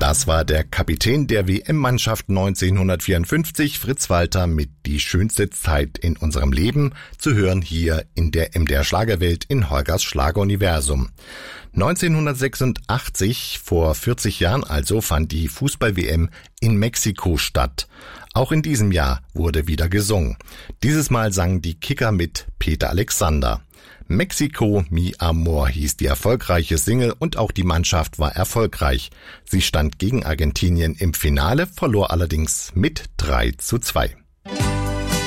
Das war der Kapitän der WM-Mannschaft 1954, Fritz Walter, mit Die schönste Zeit in unserem Leben, zu hören hier in der MDR Schlagerwelt in Holgers Schlageruniversum. 1986, vor 40 Jahren also, fand die Fußball-WM in Mexiko statt. Auch in diesem Jahr wurde wieder gesungen. Dieses Mal sangen die Kicker mit Peter Alexander. Mexico, mi amor hieß die erfolgreiche Single und auch die Mannschaft war erfolgreich. Sie stand gegen Argentinien im Finale, verlor allerdings mit 3:2.